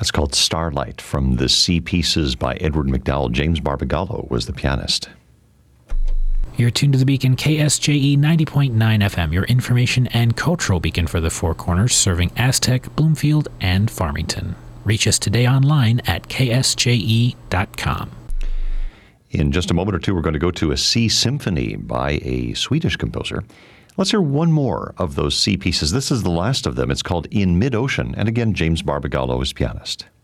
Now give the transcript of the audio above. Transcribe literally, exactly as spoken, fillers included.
That's called Starlight from the Sea Pieces by Edward MacDowell. James Barbagallo was the pianist. You're tuned to the Beacon, K S J E ninety point nine F M, your information and cultural beacon for the Four Corners, serving Aztec, Bloomfield, and Farmington. Reach us today online at K S J E dot com. In just a moment or two, we're going to go to a sea symphony by a Swedish composer. Let's hear one more of those sea pieces. This is the last of them. It's called In Mid-Ocean. And again, James Barbagallo is pianist.